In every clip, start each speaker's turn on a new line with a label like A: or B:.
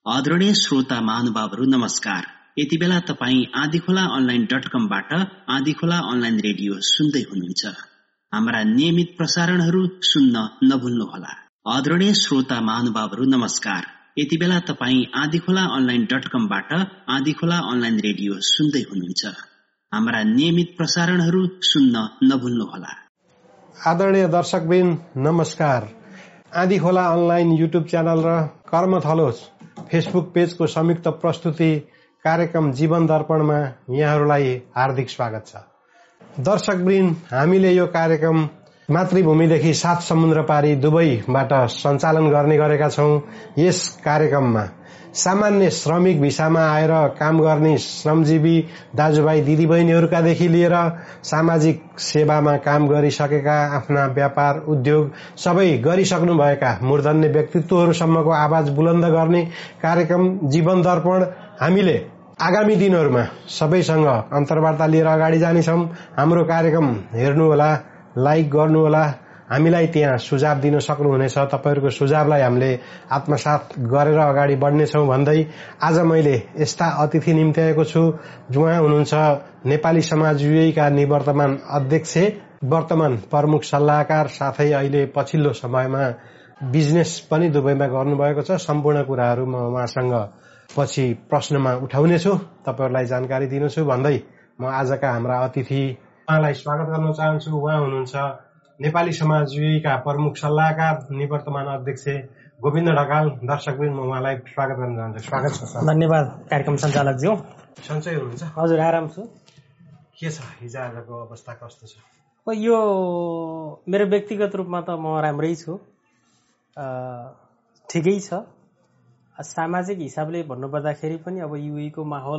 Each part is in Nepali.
A: आदरणीय श्रोता महानुभावहरू नमस्कार। यति बेला तपाईँ आँधीखोला online.com-बाट आँधीखोला अनलाइन रेडियो सुन्दै हुनुहुन्छ। हाम्रा नियमित प्रसारणहरू सुन्न नभुल्नुहोला। आदरणीय श्रोता महानुभावहरू नमस्कार। यति बेला तपाईँ आँधीखोला online.com-बाट आँधीखोला अनलाइन रेडियो सुन्दै हुनुहुन्छ। हाम्रा नियमित प्रसारणहरू सुन्न नभुल्नुहोला।
B: आदरणीय दर्शकवृन्द नमस्कार। आँधीखोला अनलाइन युट्युब च्यानल र कर्मथलो फेसबुक पेजको संयुक्त प्रस्तुति कार्यक्रम जीवन दर्पणमा यहाँहरूलाई हार्दिक स्वागत छ। दर्शकवृन्द, हामीले यो कार्यक्रम मातृभूमिदेखि 7 समुद्र पारी दुबईबाट सञ्चालन गर्ने गरेका छौं। यस कार्यक्रममा सामान्य श्रमिक भिसामा आएर काम गर्ने श्रमजीवी दाजुभाइ दिदीबहिनीहरूका देखि लिएर सामाजिक सेवामा काम गरिसकेका, आफ्ना व्यापार उद्योग सबै गरिसक्नुभएका मूर्धन्य व्यक्तित्वहरूसम्मको आवाज बुलन्द गर्ने कार्यक्रम जीवन दर्पण हामीले आगामी दिनहरूमा सबैसँग अन्तर्वार्ता लिएर अगाडि जानेछौं। हाम्रो कार्यक्रम हेर्नुहोला, लाइक गर्नुहोला, हामीलाई त्यहाँ सुझाव दिन सक्नुहुनेछ। तपाईहरुको सुझावलाई हामीले आत्मसात गरेर अगाडि बढ्नेछौं भन्दै आज मैले यस्ता अतिथि निम्त्याएको छु। उहाँ हुनुहुन्छ नेपाली समाज युए का निवर्तमान अध्यक्ष, वर्तमान प्रमुख सल्लाहकार, साथै अहिले पछिल्लो समयमा बिजनेस पनि दुबईमा गर्नुभएको छ। सम्पूर्ण कुराहरू म उहाँसँग पछि प्रश्नमा उठाउनेछु, तपाईहरुलाई जानकारी दिनेछु भन्दै म आजका हाम्रा अतिथि उहाँलाई स्वागत गर्न चाहन्छु। उहाँ हुनुहुन्छ नेपाली समाज युए का प्रमुख सल्लाहकार, निवर्तमान अध्यक्ष गोविन्द ढकाल। दर्शकवृन्द, म उहाँलाई स्वागत गर्न चाहन्छु। स्वागत छ सर।
C: धन्यवाद कार्यक्रम सञ्चालक ज्यू।
B: सन्चै हुनुहुन्छ?
C: हजुर, आराम छु।
B: के छ हिजो आजको अवस्था, कस्तो छ?
C: यो मेरो व्यक्तिगत रूपमा त म राम्रै छु, ठिकै छ। सामाजिक हिसाबले भन्नुपर्दाखेरि पनि अब युए को माहौल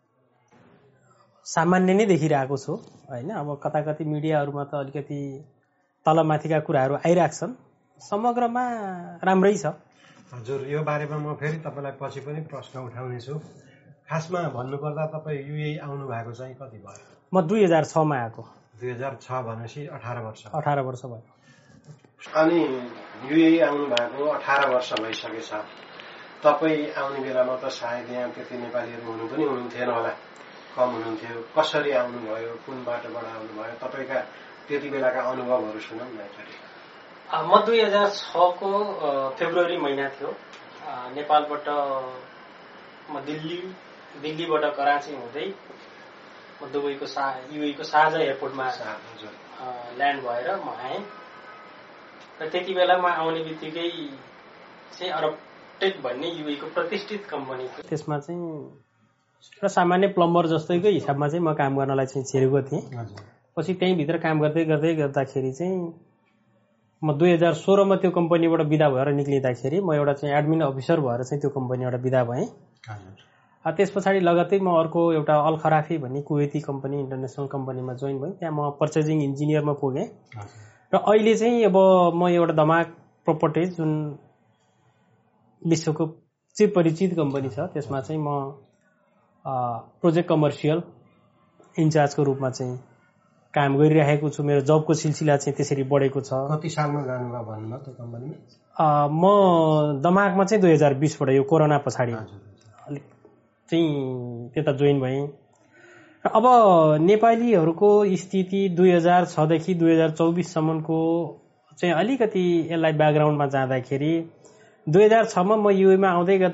C: सामान्य नै देखिरहेको छु हैन। अब कता कति मिडियाहरुमा त अलिकति तलमाथिका कुराहरू आइराख्छन्, समग्रमा राम्रै छ।
B: हजुर, यो बारेमा म फेरि तपाईलाई पछि पनि प्रश्न उठाउने छु। खासमा भन्नुपर्दा तपाई युए आउनु भएको चाहिँ कति भयो?
C: म 2006 मा आएको।
B: 2006 भनेपछि 18 वर्ष।
C: 18 वर्ष भयो।
B: अनि युए आउनु भएको 18 वर्ष भइसकेछ। तपाई आउने बेलामा त सायद यहाँ त्यति नेपालीहरू हुनु पनि हुनुहुन्थेन होला, कम हुनुहुन्थ्यो। कसरी आउनु भयो, कुन बाटोबाट आउनु भयो, तपाईका त्यति बेलाका अनुभवहरू सुनाउँ न एकचोटि।
C: म 2006 को फेब्रुअरी महिना थियो। नेपालबाट म दिल्लीबाट कराची हुँदै म दुबईको युए को शारजा एयरपोर्टमा ल्यान्ड भएर म आएँ। र त्यति बेला म आउने बित्तिकै चाहिँ अरबटेक भन्ने युए को प्रतिष्ठित कम्पनी थियो। त्यसमा चाहिँ र सामान्य प्लम्बर जस्तैको हिसाबमा चाहिँ म काम गर्नलाई चाहिँ छिरेको थिएँ। पछि त्यही भित्र काम गर्दै गर्दाखेरि चाहिँ म 2016 मा त्यो कम्पनीबाट बिदा भएर निक्लिँदाखेरि म एउटा चाहिँ एडमिन अफिसर भएर चाहिँ त्यो कम्पनीबाट बिदा भएँ। त्यस पछाडि लगत्तै म अर्को एउटा अल खराफी भन्ने कुवेती कम्पनी, इन्टरनेसनल कम्पनीमा जोइन भएँ। त्यहाँ म पर्चेजिङ इन्जिनियरमा पुगेँ। र अहिले चाहिँ अब म एउटा दमाक प्रोपर्टिज जुन विश्वको चिरपरिचित कम्पनी छ, त्यसमा चाहिँ म प्रोजेक्ट कमर्सियल इन्चार्जको रूपमा चाहिँ काम गरिरहेको छु। मेरो जबको सिलसिला चाहिँ त्यसरी बढेको छ।
B: कति सालमा जानुभयो भन्नुभयो त्यो कम्पनीमा?
C: म दमाकमा चाहिँ 2020 बाट, यो कोरोना पछाडि अलिक चाहिँ त्यता जोइन भएँ। अब नेपालीहरूको स्थिति 2006 देखि 2024 सम्मको चाहिँ अलिकति यसलाई ब्याकग्राउन्डमा जाँदाखेरि 2006 मा म युएमा आउँदै गर्दा